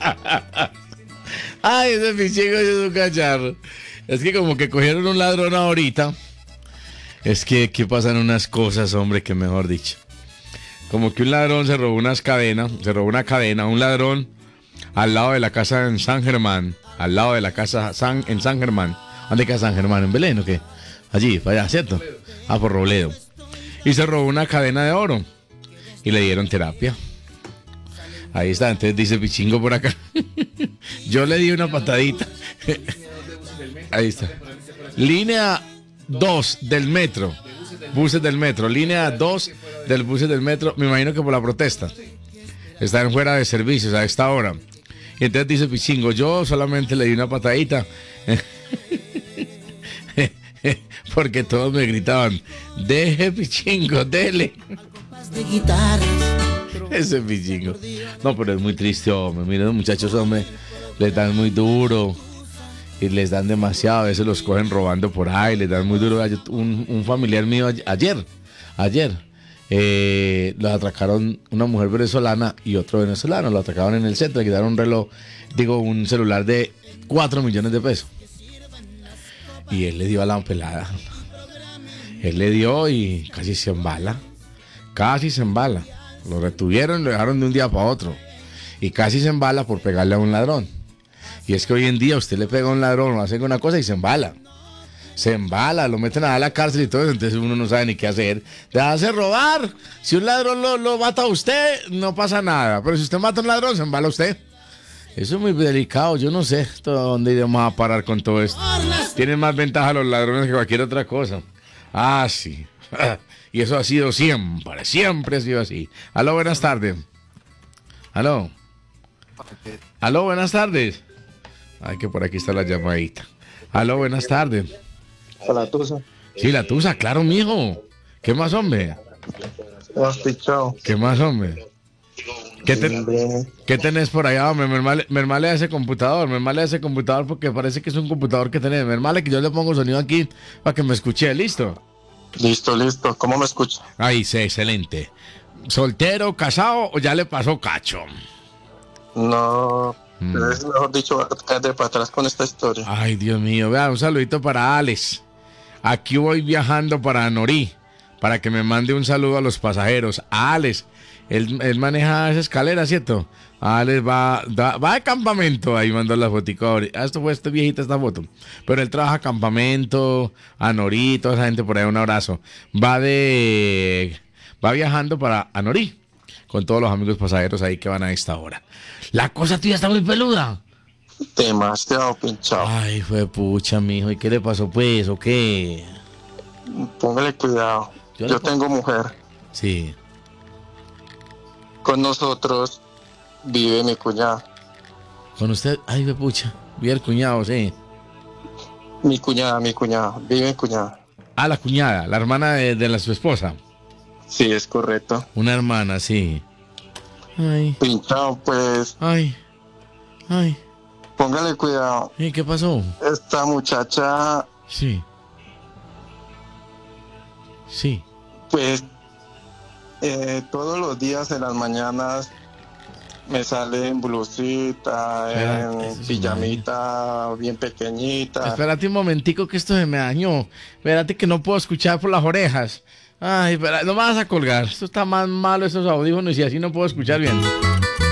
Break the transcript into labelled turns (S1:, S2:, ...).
S1: Ay, ese pichingo es un cacharro. Es que como que cogieron un ladrón ahorita. Es que pasan unas cosas, hombre, que mejor dicho. Como que un ladrón se robó una cadena, un ladrón al lado de la casa en San Germán, en San Germán. ¿Dónde queda San Germán? ¿En Belén o qué? Allí, para allá, ¿cierto? Por Robledo. Y se robó una cadena de oro y le dieron terapia. Ahí está, entonces dice Pichingo por acá. Yo le di una patadita. Ahí está. Línea 2 del metro. Buses del metro. Línea 2 del buses del metro. Me imagino que por la protesta. Están fuera de servicios a esta hora. Y entonces dice Pichingo, yo solamente le di una patadita. Porque todos me gritaban, deje Pichingo, dele. Ese Pichingo. No, pero es muy triste, hombre. Miren, los muchachos, hombre, les dan muy duro. Y les dan demasiado. A veces los cogen robando por ahí. Les dan muy duro. Un familiar mío ayer. Los atracaron una mujer venezolana y otro venezolano. Lo atracaron en el centro. Le quitaron un celular de 4 millones de pesos. Y él le dio a la pelada. Él le dio y casi se embala. Lo retuvieron y lo dejaron de un día para otro. Y casi se embala por pegarle a un ladrón. Y es que hoy en día usted le pega a un ladrón o hace una cosa y se embala. Lo meten a la cárcel y todo eso, entonces uno no sabe ni qué hacer. Déjase robar. Si un ladrón lo mata a usted, no pasa nada. Pero si usted mata a un ladrón, se embala usted. Eso es muy delicado, yo no sé dónde iremos a parar con todo esto. Tienen más ventaja los ladrones que cualquier otra cosa. Ah, sí. Y eso ha sido siempre ha sido así. Aló, buenas tardes. Aló, buenas tardes. Ay, que por aquí está la llamadita. Aló, buenas tardes.
S2: La Tusa.
S1: Sí, la Tusa, claro, mijo. ¿Qué más, hombre? ¿Qué más, hombre? ¿Qué tenés por allá, hombre? Mermale a ese computador porque parece que es un computador que tenés. Mermale que yo le pongo sonido aquí para que me escuche. ¿Listo?
S2: Listo. ¿Cómo me escucha?
S1: Ahí sí, excelente. ¿Soltero, casado o ya le pasó cacho?
S2: No, es mejor dicho, de para atrás con esta historia.
S1: Ay, Dios mío. Vea, un saludito para Alex. Aquí voy viajando para Norí, para que me mande un saludo a los pasajeros. A Alex. Él maneja esa escalera, ¿cierto? Alex va de campamento. Ahí mandó la fotico. Esto fue viejita esta foto. Pero él trabaja campamento, a Norí, toda esa gente por ahí, un abrazo. Va viajando para Anorí, con todos los amigos pasajeros ahí que van a esta hora. La cosa tuya está muy peluda.
S2: Demasiado pinchado.
S1: Ay, fue pucha, mijo. ¿Y qué le pasó, pues, o qué?
S2: Póngale cuidado. Yo tengo mujer.
S1: Sí.
S2: Con nosotros vive mi cuñada.
S1: ¿Con usted? Ay, fue pucha. Vi el cuñado, sí.
S2: Mi cuñada. Vive mi cuñada.
S1: Ah, la cuñada, la hermana de su esposa.
S2: Sí, es correcto.
S1: Una hermana, sí. Ay.
S2: Pinchado, pues.
S1: Ay.
S2: Póngale cuidado.
S1: ¿Y qué pasó?
S2: Esta muchacha.
S1: Sí.
S2: Pues todos los días en las mañanas me sale en blusita, en pijamita bien pequeñita.
S1: Espérate un momentico que esto se me dañó. Espérate que no puedo escuchar por las orejas. Ay, espera, no me vas a colgar. Esto está más malo, estos audífonos, y así no puedo escuchar bien.